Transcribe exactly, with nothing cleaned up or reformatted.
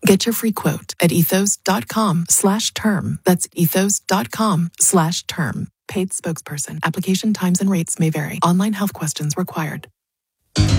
Get your free quote at ethos.com slash term. That's ethos.com slash term. Paid spokesperson. Application times and rates may vary. Online health questions required.